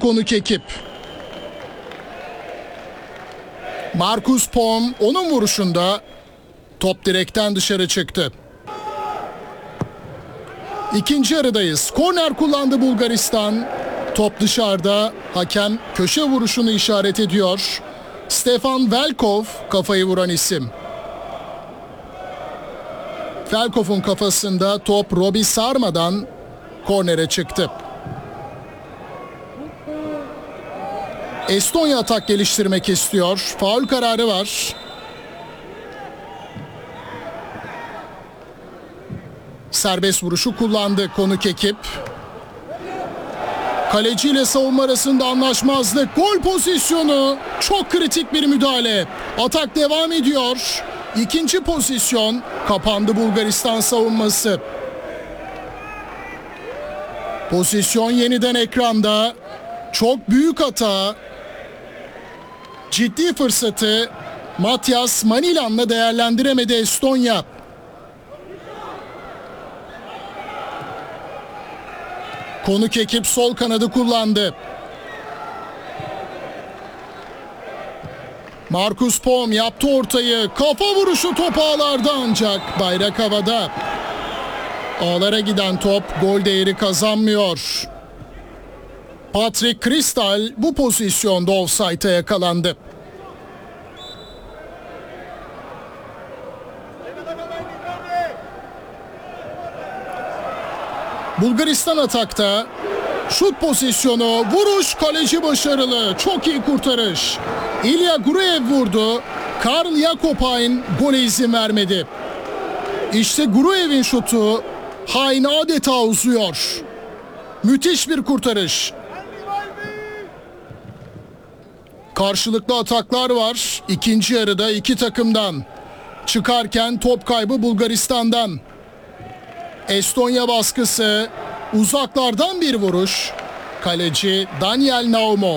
konuk ekip. Marcus Poom onun vuruşunda top direkten dışarı çıktı. İkinci yarıdayız. Korner kullandı Bulgaristan. Top dışarıda. Hakem köşe vuruşunu işaret ediyor. Stefan Velkov kafayı vuran isim. Velkov'un kafasında top Robi Sarma'dan kornere çıktı. Estonya atak geliştirmek istiyor. Faul kararı var. Serbest vuruşu kullandı konuk ekip. Kaleci ile savunma arasında anlaşmazlık. Gol pozisyonu. Çok kritik bir müdahale. Atak devam ediyor. İkinci pozisyon. Kapandı Bulgaristan savunması. Pozisyon yeniden ekranda. Çok büyük hata. Ciddi fırsatı Matyas Manilan'la değerlendiremedi Estonya. Konuk ekip sol kanadı kullandı. Marcus Poom yaptı ortayı. Kafa vuruşu top ağlarda ancak bayrak havada. Ağlara giden top gol değeri kazanmıyor. Patrick Kristal bu pozisyonda ofsayta yakalandı. Bulgaristan atakta. Şut pozisyonu, vuruş, kaleci başarılı. Çok iyi kurtarış. İlya Gruev vurdu. Karl Jakobhain gole izin vermedi. İşte Gruev'in şutu. Hain adeta uzuyor. Müthiş bir kurtarış. Karşılıklı ataklar var. İkinci yarıda iki takımdan. Çıkarken top kaybı Bulgaristan'dan. Estonya baskısı. Uzaklardan bir vuruş. Kaleci Daniel Naumov.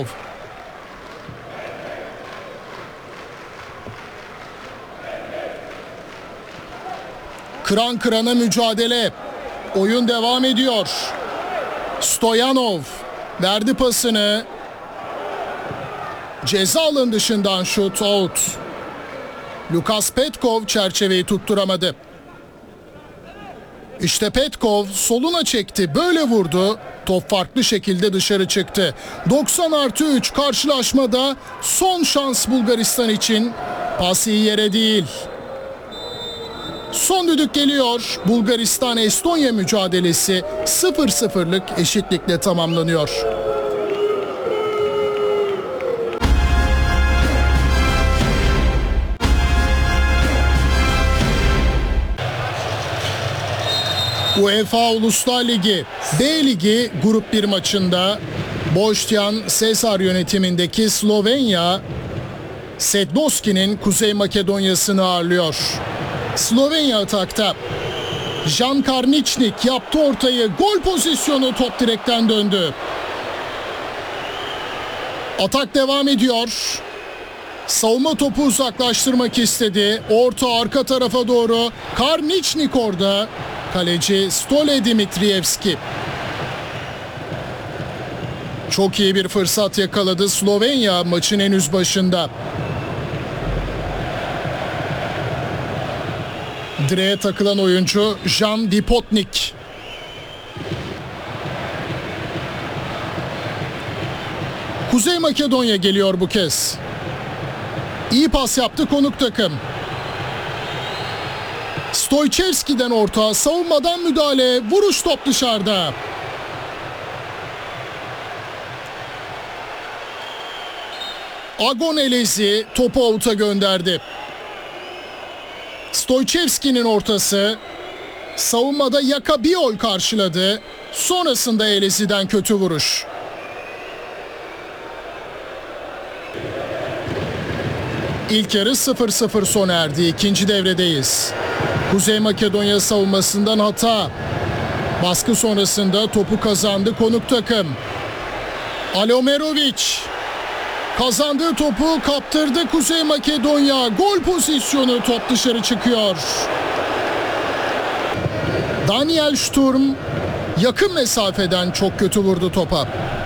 Kıran kırana mücadele. Oyun devam ediyor. Stoyanov verdi pasını. Ceza alanı dışından şut out. Lukas Petkov çerçeveyi tutturamadı. İşte Petkov soluna çekti, böyle vurdu. Top farklı şekilde dışarı çıktı. 90+3 karşılaşmada son şans Bulgaristan için. Pas iyi yere değil. Son düdük geliyor. Bulgaristan-Estonya mücadelesi 0-0'lık eşitlikle tamamlanıyor. UEFA Uluslar Ligi B Ligi Grup 1 maçında Boštjan Sesar yönetimindeki Slovenya Sednoski'nin Kuzey Makedonya'sını ağırlıyor. Slovenya atakta. Jan Karničnik yaptı ortayı. Gol pozisyonu, top direkten döndü. Atak devam ediyor. Savunma topu uzaklaştırmak istedi. Orta arka tarafa doğru. Karničnik orada. Kaleci Stole Dimitrievski. Çok iyi bir fırsat yakaladı Slovenya maçın henüz başında. Direğe takılan oyuncu Jan Dipotnik. Kuzey Makedonya geliyor bu kez. İyi pas yaptı konuk takım. Stoychevski'den orta, savunmadan müdahale, vuruş, top dışarıda. Agon Elezi topu avuta gönderdi. Stoychevski'nin ortası, savunmada Yakabiol karşıladı. Sonrasında Elezi'den kötü vuruş. İlk yarı 0-0 sona erdi. İkinci devredeyiz. Kuzey Makedonya savunmasından hata. Baskı sonrasında topu kazandı konuk takım. Alomerovic kazandığı topu kaptırdı Kuzey Makedonya. Gol pozisyonu, top dışarı çıkıyor. Daniel Sturm yakın mesafeden çok kötü vurdu topa.